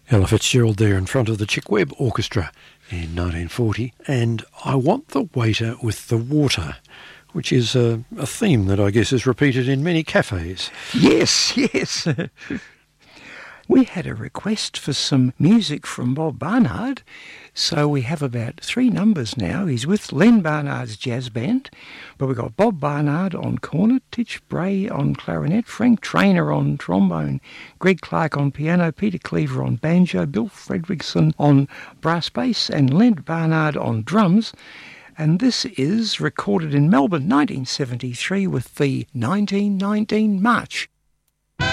Ella Fitzgerald there in front of the Chick Webb Orchestra in 1940, and I Want the Waiter with the Water, which is a theme that I guess is repeated in many cafes. Yes, yes. We had a request for some music from Bob Barnard, so we have about 3 numbers now. He's with Len Barnard's jazz band, but we've got Bob Barnard on cornet, Titch Bray on clarinet, Frank Trainer on trombone, Greg Clark on piano, Peter Cleaver on banjo, Bill Fredrickson on brass bass, and Len Barnard on drums. And this is recorded in Melbourne, 1973, with the 1919 March.